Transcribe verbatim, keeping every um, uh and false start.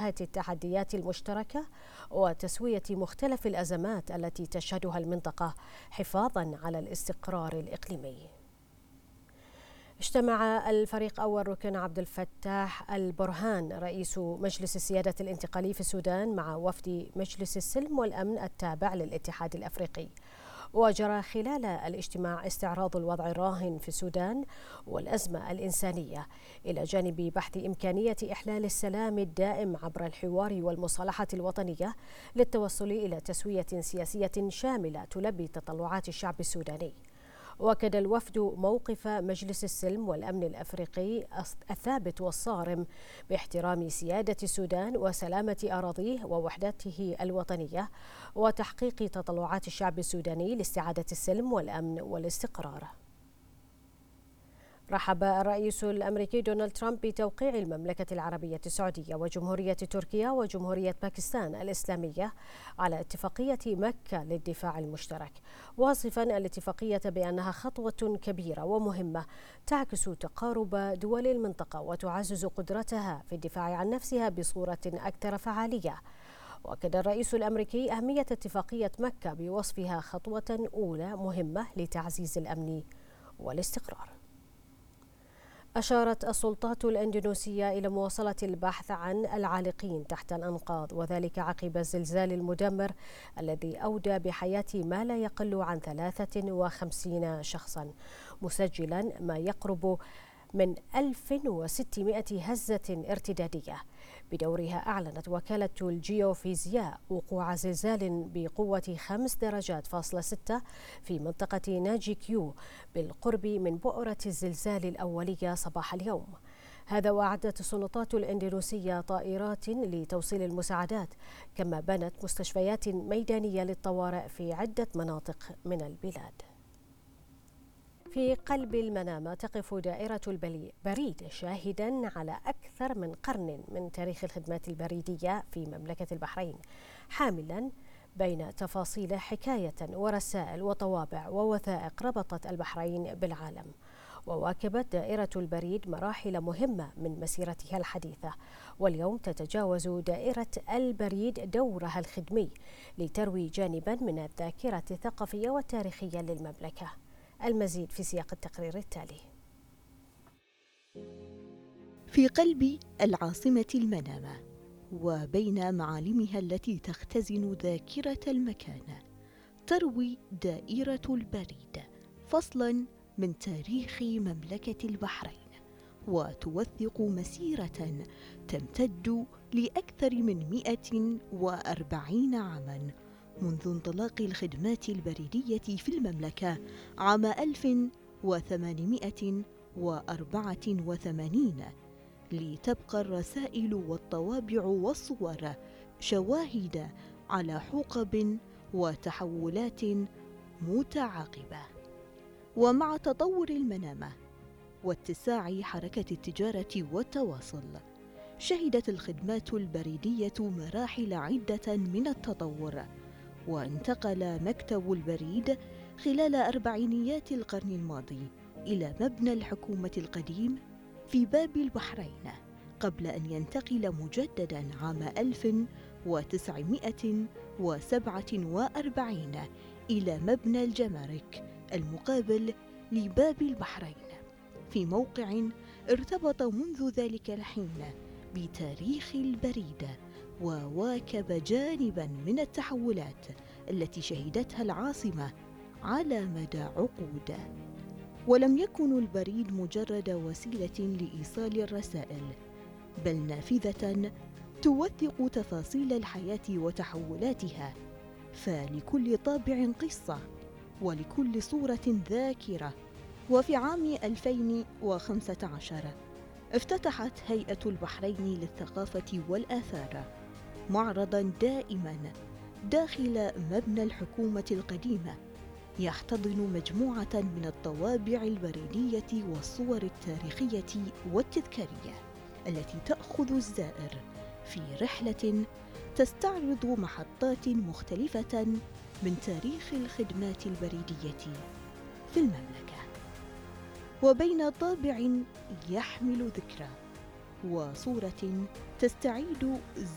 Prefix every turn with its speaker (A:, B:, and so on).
A: مواجهة التحديات المشتركة وتسوية مختلف الأزمات التي تشهدها المنطقة حفاظاً على الاستقرار الإقليمي. اجتمع الفريق أول ركن عبد الفتاح البرهان رئيس مجلس السيادة الانتقالي في السودان مع وفد مجلس السلم والأمن التابع للاتحاد الأفريقي. وجرى خلال الاجتماع استعراض الوضع الراهن في السودان والأزمة الإنسانية، إلى جانب بحث إمكانية إحلال السلام الدائم عبر الحوار والمصالحة الوطنية للتوصل إلى تسوية سياسية شاملة تلبي تطلعات الشعب السوداني. وأكد الوفد موقف مجلس السلم والأمن الأفريقي الثابت والصارم باحترام سيادة السودان وسلامة أراضيه ووحدته الوطنية وتحقيق تطلعات الشعب السوداني لاستعادة السلم والأمن والاستقرار. رحب الرئيس الأمريكي دونالد ترامب بتوقيع المملكة العربية السعودية وجمهورية تركيا وجمهورية باكستان الإسلامية على اتفاقية مكة للدفاع المشترك، واصفا الاتفاقية بأنها خطوة كبيرة ومهمة تعكس تقارب دول المنطقة وتعزز قدرتها في الدفاع عن نفسها بصورة أكثر فعالية. وأكد الرئيس الأمريكي أهمية اتفاقية مكة بوصفها خطوة أولى مهمة لتعزيز الأمن والاستقرار. أشارت السلطات الإندونيسية إلى مواصلة البحث عن العالقين تحت الأنقاض، وذلك عقب الزلزال المدمر الذي أودى بحياة ما لا يقل عن ثلاثة وخمسين شخصا، مسجلا ما يقرب من ألف وستمائة هزة ارتدادية. بدورها أعلنت وكالة الجيوفيزياء وقوع زلزال بقوة خمس درجات فاصلة ستة في منطقة ناجي كيو بالقرب من بؤرة الزلزال الأولية صباح اليوم. هذا وأعدت السلطات الإندونيسية طائرات لتوصيل المساعدات، كما بنت مستشفيات ميدانية للطوارئ في عدة مناطق من البلاد. في قلب المنامة تقف دائرة البريد شاهدا على أكثر من قرن من تاريخ الخدمات البريدية في مملكة البحرين، حاملا بين تفاصيل حكاية ورسائل وطوابع ووثائق ربطت البحرين بالعالم. وواكبت دائرة البريد مراحل مهمة من مسيرتها الحديثة، واليوم تتجاوز دائرة البريد دورها الخدمي لتروي جانبا من الذاكرة الثقافية والتاريخية للمملكة. المزيد في سياق التقرير التالي.
B: في قلب العاصمة المنامة وبين معالمها التي تختزن ذاكرة المكان، تروي دائرة البريد فصلا من تاريخ مملكة البحرين، وتوثق مسيرة تمتد لأكثر من مئة وأربعين عاما منذ انطلاق الخدمات البريدية في المملكة عام ألف وثمانمائة وأربعة وثمانين، لتبقى الرسائل والطوابع والصور شواهد على حقب وتحولات متعاقبة. ومع تطور المنامة واتساع حركة التجارة والتواصل، شهدت الخدمات البريدية مراحل عدة من التطور، وانتقل مكتب البريد خلال أربعينيات القرن الماضي إلى مبنى الحكومة القديم في باب البحرين، قبل أن ينتقل مجدداً عام ألف وتسعمائة وسبعة وأربعين إلى مبنى الجمارك المقابل لباب البحرين، في موقع ارتبط منذ ذلك الحين بتاريخ البريد، وواكب جانباً من التحولات التي شهدتها العاصمة على مدى عقود. ولم يكن البريد مجرد وسيلة لإيصال الرسائل، بل نافذة توثق تفاصيل الحياة وتحولاتها، فلكل طابع قصة ولكل صورة ذاكرة. وفي عام ألفين وخمسة عشر افتتحت هيئة البحرين للثقافة والآثار معرضاً دائماً داخل مبنى الحكومة القديمة، يحتضن مجموعة من الطوابع البريدية والصور التاريخية والتذكارية التي تأخذ الزائر في رحلة تستعرض محطات مختلفة من تاريخ الخدمات البريدية في المملكة. وبين طابع يحمل ذكرى وصورة تستعيد